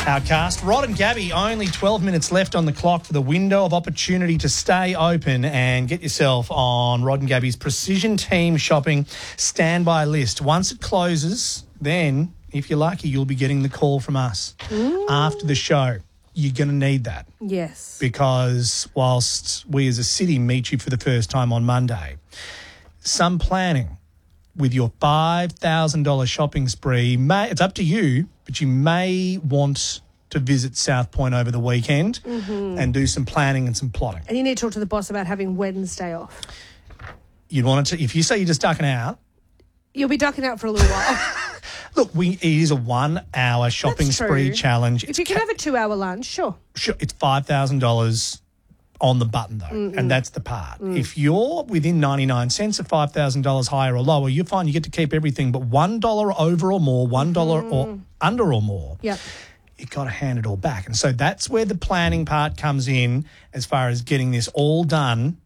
Outcast. Rod and Gabby, only 12 minutes left on the clock for the window of opportunity to stay open and get yourself on Rod and Gabby's Precision Team Shopping standby list. Once it closes, then, if you're lucky, you'll be getting the call from us after the show. You're going to need that. Yes. Because whilst we as a city meet you for the first time on Monday, some planning with your $5,000 shopping spree, it's up to you, but you may want to visit South Point over the weekend and do some planning and some plotting. And you need to talk to the boss about having Wednesday off. You'd want to, if you say you're just ducking out. You'll be ducking out for a little while. Look, it is a 1 hour shopping spree challenge. If you can have a 2 hour lunch, sure. Sure, it's $5,000 on the button, though, and that's the part. If you're within 99 cents of $5,000 higher or lower, you're fine. You get to keep everything, but $1 over or more, $1 or under or more, you've got to hand it all back. And so that's where the planning part comes in as far as getting this all done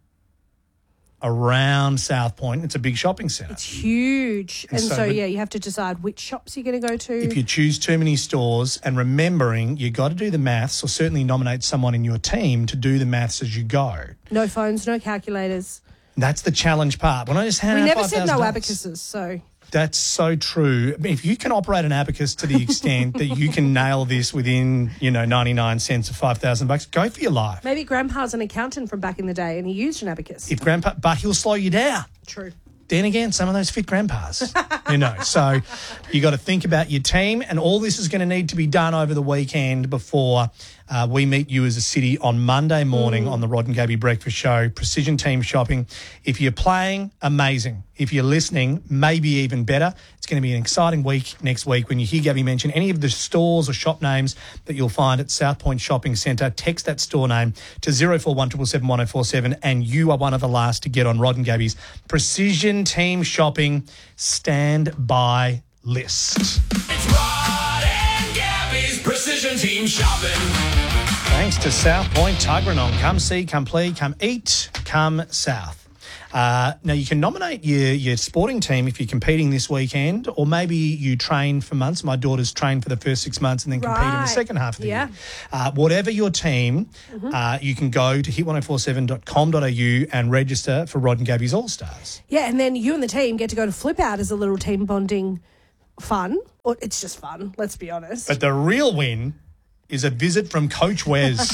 around South Point. It's a big shopping centre. It's huge. And so you have to decide which shops you're going to go to. If you choose too many stores, and remembering you got to do the maths, or certainly nominate someone in your team to do the maths as you go. No phones, no calculators. That's the challenge part. When I just hand we out never said no $5,000. abacuses, so... That's so true. I mean, if you can operate an abacus to the extent that you can nail this within, 99 cents of $5,000, go for your life. Maybe Grandpa's an accountant from back in the day and he used an abacus. But he'll slow you down. True. Then again, some of those fit grandpas, So you got to think about your team, and all this is going to need to be done over the weekend before we meet you as a city on Monday morning on the Rod and Gabby Breakfast Show. Precision Team Shopping. If you're playing, amazing. If you're listening, maybe even better. It's going to be an exciting week next week when you hear Gabby mention any of the stores or shop names that you'll find at South Point Shopping Centre. Text that store name to 0417 777 1047 and you are one of the last to get on Rod and Gabby's Precision Team Shopping standby list. It's Rod and Gabby's Precision Team Shopping. Thanks to South Point Tuggeranong. Come see, come play, come eat, come south. Now, you can nominate your sporting team if you're competing this weekend, or maybe you train for months. My daughter's trained for the first 6 months and then compete in the second half of the year. Whatever your team, you can go to hit1047.com.au and register for Rod and Gabby's All-Stars. Yeah, and then you and the team get to go to Flip Out as a little team bonding fun. Or it's just fun, let's be honest. But the real win is a visit from Coach Wes.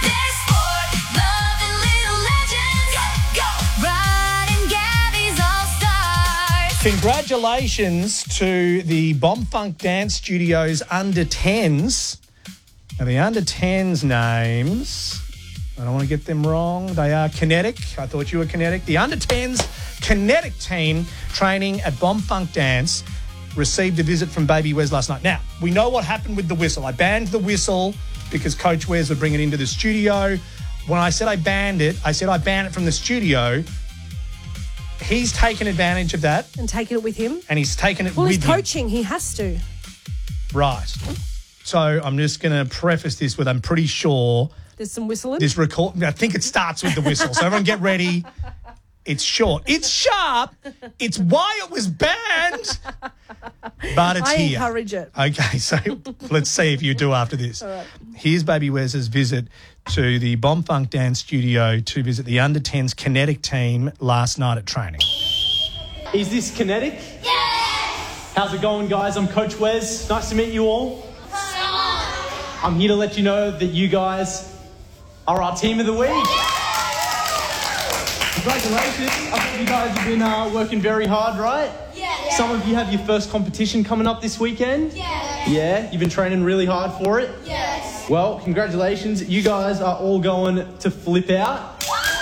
Congratulations to the Bomb Funk Dance Studios under-10s. Now, the under-10s names, I don't want to get them wrong. They are Kinetic. I thought you were Kinetic. The under-10s Kinetic team training at Bomb Funk Dance received a visit from Baby Wes last night. Now, we know what happened with the whistle. I banned the whistle because Coach Wes would bring it into the studio. When I said I banned it, I said I banned it from the studio. He's taken advantage of that. And taken it with him. And he's taken it well, with he's coaching. He has to. Right. So I'm just going to preface this with I'm pretty sure... There's some whistling? I think it starts with the whistle. So everyone get ready. It's short. It's sharp. It's why it was banned. But it's here. I encourage it. Okay, so let's see if you do after this. All right. Here's Baby Wes's visit to the Bomb Funk Dance Studio to visit the under-10s Kinetic team last night at training. Is this Kinetic? Yes! How's it going, guys? I'm Coach Wes. Nice to meet you all. I'm here to let you know that you guys are our team of the week. Congratulations. I think you guys have been working very hard, right? Yes. Some of you have your first competition coming up this weekend. Yes. Yeah? You've been training really hard for it? Yes. Well, congratulations. You guys are all going to Flip Out.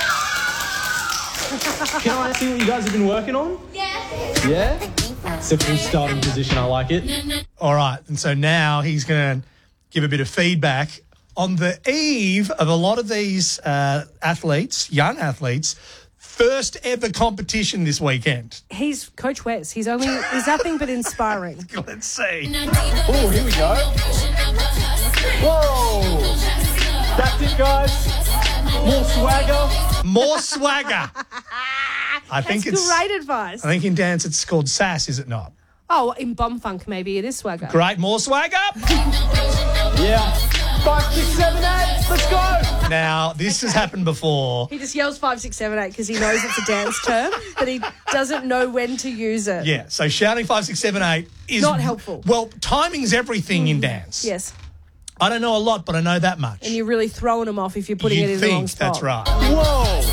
Can I see what you guys have been working on? Yes. Yeah? It's a full starting position. I like it. All right, and so now he's going to give a bit of feedback on the eve of a lot of these athletes, young athletes, first ever competition this weekend. He's Coach Wes. He's nothing but inspiring. Let's see. Oh, here we go. Whoa! That's it, guys. More swagger. More swagger. I think That's great advice. I think in dance it's called sass, is it not? Oh, in Bomb Funk maybe it is swagger. Great, more swagger. Yeah. 5, 6, 7, 8. Let's go. Now, this has happened before. He just yells 5, 6, 7, 8 because he knows it's a dance term, but he doesn't know when to use it. Yeah, so shouting 5, 6, 7, 8 is Not helpful. Well, timing's everything in dance. Yes. I don't know a lot, but I know that much. And you're really throwing them off if you're putting You'd it in the wrong think spot. that's right. Whoa.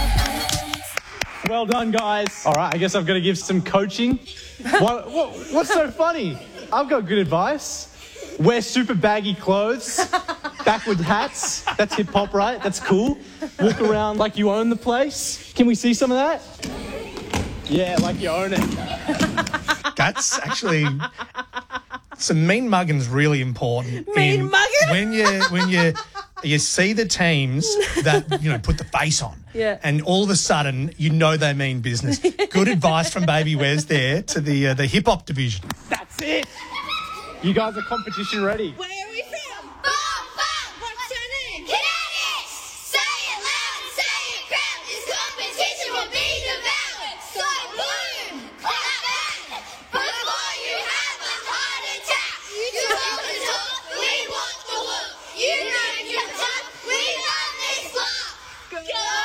Well done, guys. All right, I guess I've got to give some coaching. What's so funny? I've got good advice. Wear super baggy clothes, backward hats. That's hip hop, right? That's cool. Walk around like you own the place. Can we see some of that? Yeah, like you own it. That's actually some mean mugging's really important. Mean mugging? When you see the teams that put the face on, Yeah. and all of a sudden they mean business. Good advice from Baby Wes there to the hip hop division. That's it. You guys are competition ready. Where are we from? What's your name? Kinetics! Say it loud, say it proud. This competition will be devoured. So boom, clap back. Before you have a heart attack. You talk the talk, we want the look. You know you're tough, we love this block. Go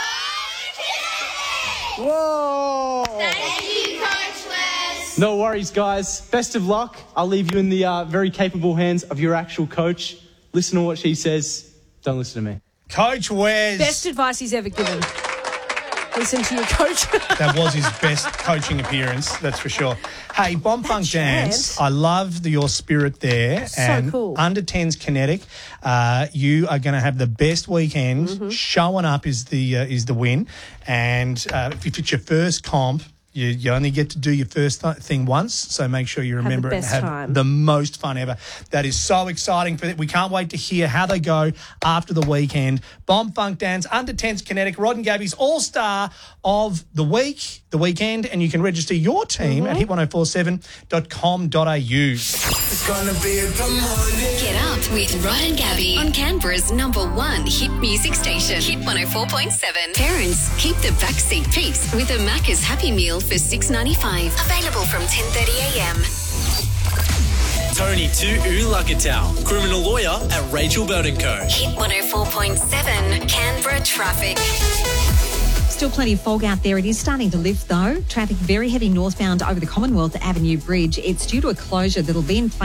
Kinetics! Whoa. Thank you, Coach Wes. No worries, guys. Best of luck. I'll leave you in the very capable hands of your actual coach. Listen to what she says. Don't listen to me. Coach Wes. Best advice he's ever given. Listen to your coach. That was his best coaching appearance, that's for sure. Hey, Bomb Funk Dance, chant. I love your spirit there. So and cool. Under 10's Kinetic, you are going to have the best weekend. Mm-hmm. Showing up is the win. And if it's your first comp, you only get to do your first thing once, so make sure you remember it and best have time. the most fun ever. That is so exciting. We can't wait to hear how they go after the weekend. Bomb Funk Dance, Under 10's Kinetic, Rod and Gabby's All-Star of the weekend, and you can register your team at hit1047.com.au. It's gonna be a good morning. Get up with Rod and Gabby on Canberra's #1 hit music station, Hit 104.7. Parents, keep the backseat peeps with a Macca's Happy Meal for $6.95. Available from 10:30am. Tony to Ulakatau, criminal lawyer at Rachel Burton Co. Hit 104.7 Canberra traffic. Still plenty of fog out there. It is starting to lift though. Traffic very heavy northbound over the Commonwealth Avenue Bridge. It's due to a closure that'll be in place